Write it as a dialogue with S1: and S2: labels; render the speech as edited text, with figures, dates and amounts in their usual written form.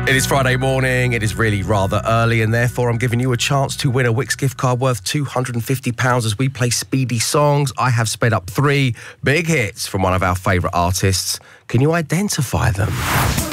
S1: It is Friday morning, it is really rather early, and therefore I'm giving you a chance to win a Wix gift card worth £250 as we play Speedy Songs. I have sped up 3 big hits from one of our favourite artists. Can you identify them?